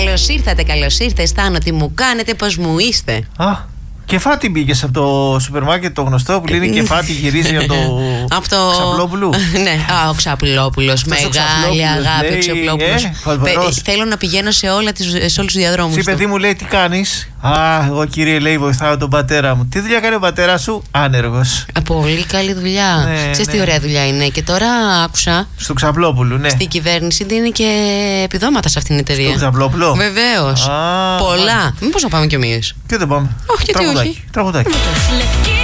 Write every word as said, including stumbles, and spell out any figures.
Καλώς ήρθατε, καλώς ήρθατε. Στάνω τι μου κάνετε, πώς μου είστε. Α, Κεφάτη μπήκες από το σούπερ μάρκετ το γνωστό που λένε Κεφάτη γυρίζει από το αυτό... Ξαπλόπουλου. Ναι, α, ο Ξαπλόπουλος. Μεγάλη αγάπη ο Ξαπλόπουλος. Ε, θέλω να πηγαίνω σε, όλα τις, σε όλους τους διαδρόμους. Η παιδί μου λέει τι κάνεις. Α, εγώ κύριε λέει βοηθάω τον πατέρα μου. Τι δουλειά κάνει ο πατέρας σου? Άνεργος. Α, πολύ καλή δουλειά. Ναι, ξέρεις ναι. τι ωραία δουλειά είναι. Και τώρα άκουσα. Στο Ξαπλόπουλου, ναι. Στην κυβέρνηση δίνει και επιδόματα σε αυτήν την εταιρεία. Στο Ξαπλόπουλο. Βεβαίως. Πολλά. Μήπως να πάμε κι εμείς? Και δεν πάμε. Όχι, γιατί όχι. Τραγουδάκι.